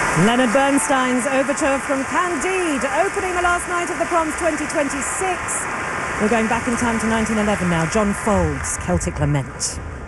Leonard Bernstein's overture from Candide, opening the last night of the Proms 2026. We're going back in time to 1911 now. John Fold's Celtic Lament.